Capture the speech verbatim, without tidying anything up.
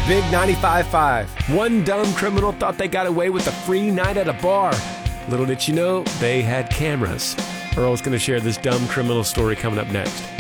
Big ninety-five point five. One dumb criminal thought they got away with a free night at a bar. Little did you know, they had cameras. Earl's going to share this dumb criminal story coming up next.